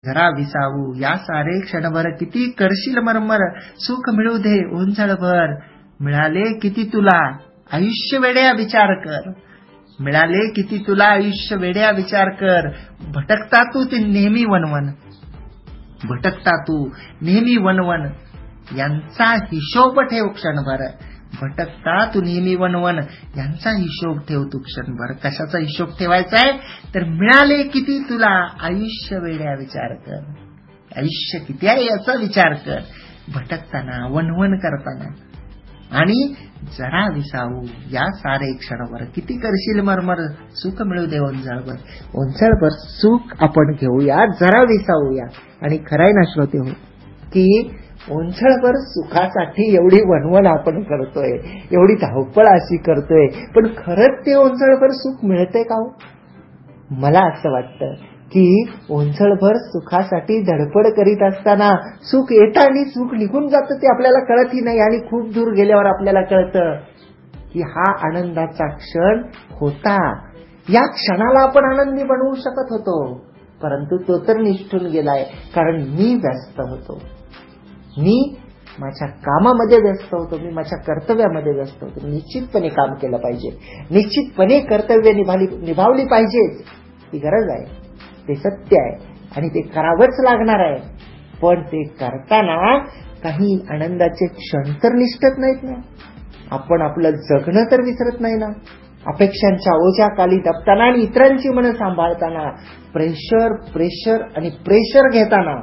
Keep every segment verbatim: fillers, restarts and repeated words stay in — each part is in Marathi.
जरा विसावू या सारे क्षणभर, किती करशील मरमर, सुख मिळू दे ओंजळभर. मिळाले किती तुला आयुष्य वेड्या विचार कर, मिळाले किती तुला आयुष्य वेड्या विचार कर. भटकता तू ते नेहमी वनवन, भटकता तू नेहमी वनवन, यांचा हिशोब ठेव क्षणभर. भटकता तू नेहमी वनवन, यांचा हिशोब ठेव तू क्षणभर. कशाचा हिशोब ठेवायचा आहे तर मिळाले किती तुला आयुष्य वेड्या विचार कर. आयुष्य किती आहे याचा विचार कर, भटकताना वनवन करताना. आणि जरा विसावू या सारे क्षणभर, किती करशील मरमर, सुख मिळू दे ओंजळभर. ओंजळभर सुख आपण घेऊया, जरा विसावूया. आणि खराय ना श्रोते हो की ओंजळभर सुखासाठी एवढी वणवण आपण करतोय, एवढी धावपळ अशी करतोय, पण खरंच ते ओंजळभर सुख मिळते का हो? मला असं वाटतं की ओंजळभर सुखासाठी धडपड करीत असताना सुख येतं आणि सुख निघून जातं, ते आपल्याला कळतही नाही. आणि खूप दूर गेल्यावर आपल्याला कळतं की हा आनंदाचा क्षण होता, या क्षणाला आपण आनंदी बनवू शकत होतो, परंतु तो तर निष्ठून गेलाय. कारण मी व्यस्त होतो, मी माझ्या कामामध्ये व्यस्त होतो, मी माझ्या कर्तव्यामध्ये व्यस्त होतो. निश्चितपणे काम केलं पाहिजे, निश्चितपणे कर्तव्य निभावली निभावली पाहिजेच, ही गरज आहे, ते सत्य आहे आणि ते करावंच लागणार आहे. पण ते करताना काही आनंदाचे क्षण तर निष्ठत नाहीत ना. आपण आपलं जगणं तर विसरत नाही ना. अपेक्षांच्या ओझ्याखाली दबताना आणि इतरांची मनं सांभाळताना, प्रेशर प्रेशर आणि प्रेशर घेताना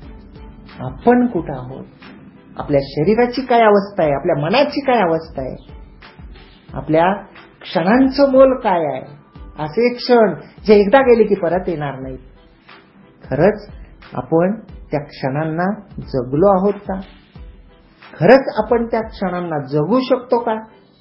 आपण कुठं आहोत? आपल्या शरीराची काय अवस्था आहे, आपल्या मनाची काय अवस्था आहे, आपल्या क्षणांचं मोल काय आहे? असे क्षण जे एकदा गेले की परत येणार नाहीत. खरंच आपण त्या क्षणांना जगलो आहोत का? खरंच आपण त्या क्षणांना जगू शकतो का?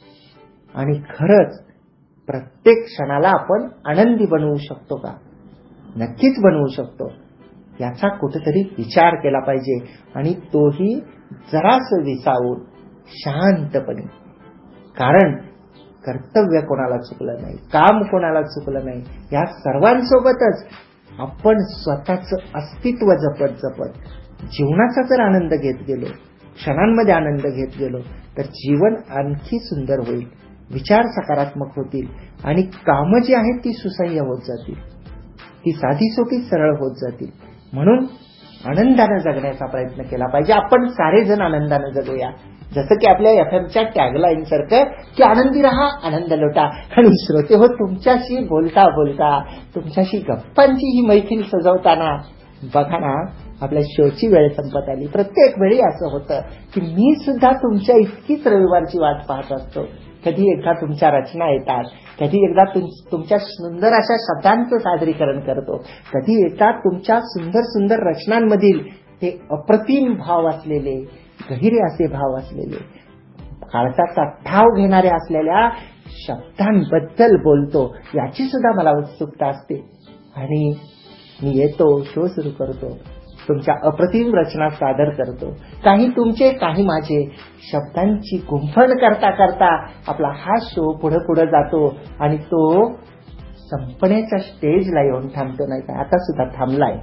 आणि खरंच प्रत्येक क्षणाला आपण आनंदी बनवू शकतो का? नक्कीच बनवू शकतो, याचा कुठेतरी विचार केला पाहिजे. आणि तोही जरासं विसावून शांतपणे. कारण कर्तव्य कोणाला चुकलं नाही, काम कोणाला चुकलं नाही, या सर्वांसोबतच आपण स्वतःचं अस्तित्व जपत जपत जीवनाचा जर आनंद घेत गेलो, क्षणांमध्ये आनंद घेत गेलो, तर जीवन आणखी सुंदर होईल, विचार सकारात्मक होतील आणि कामं जी आहेत ती सुसह्य होत जातील, ती साधी सोपी सरळ होत जातील. म्हणून आनंदाने जगण्याचा प्रयत्न केला पाहिजे. आपण सारे जण आनंदाने जगूया, जसं की आपल्या एफ एमच्या टॅगलाईन सारखं की आनंदी राहा, आनंद लुटा. आणि श्रोते हो, तुमच्याशी बोलता बोलता, तुमच्याशी गप्पांची ही मैफिल सजवताना बघा ना, आपल्या शोची वेळ संपत आली. प्रत्येक वेळी असं होतं की मी सुद्धा तुमच्या इतकीच रविवारची वाट पाहत असतो. कधी एकदा तुमच्या रचना येतात, कधी एकदा तुमच्या सुंदर अशा शब्दांचं सादरीकरण करतो, कधी एकदा तुमच्या सुंदर सुंदर रचनांमधील ते अप्रतिम भाव असलेले, गहिरे असे भाव असलेले, काळजाचा ठाव घेणारे असलेल्या शब्दांबद्दल बोलतो, याची सुद्धा मला उत्सुकता असते. आणि मी येतो, शो सुरू करतो, तुमच्या अप्रतिम रचना सादर करतो, काही तुमचे काही माझे, शब्दांची गुंफण करता करता आपला हा शो पुढे पुढे जातो आणि तो संपण्याच्या स्टेजला येऊन थांबतो. नाही का, आता सुद्धा थांबलाय.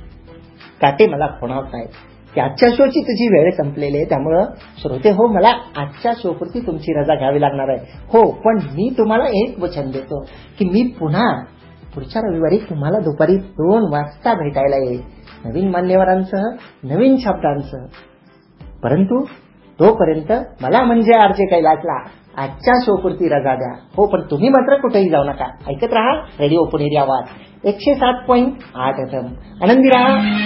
काटे मला खुणावतायत की आजच्या शोची तुझी वेळ संपलेली आहे, त्यामुळं श्रोते हो, मला आजच्या शोपुरती तुमची रजा घ्यावी लागणार आहे. हो, पण मी तुम्हाला एक वचन देतो की मी पुन्हा पुढच्या रविवारी तुम्हाला दुपारी दोन वाजता भेटायला येईल, नवीन मान्यवरांसह, नवीन शब्दांसह. परंतु तोपर्यंत मला म्हणजे आरजे कैलासला आजच्या शोपुरती रजा द्या. हो, पण तुम्ही मात्र कुठेही जाऊ नका, ऐकत राहा रेडिओ पुणेरी आवाज एकशे सात पॉईंट आठ एफ एम. आनंदी राहा.